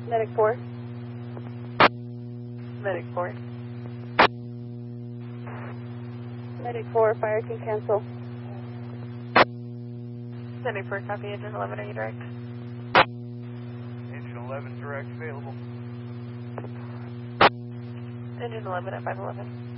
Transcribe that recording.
Medic 4. Medic 4. Medic 4, fire can cancel. Medic 4, copy. Engine 11, are you direct? Engine 11 direct available. Engine 11 at 511.